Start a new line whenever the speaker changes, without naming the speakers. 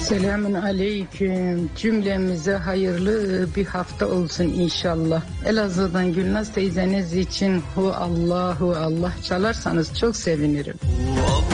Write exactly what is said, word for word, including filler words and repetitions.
Selamun aleyküm. Cümlemize hayırlı bir hafta olsun inşallah. Elazığ'dan Gülnaz teyzeniz için hu Allah hu Allah çalarsanız çok sevinirim.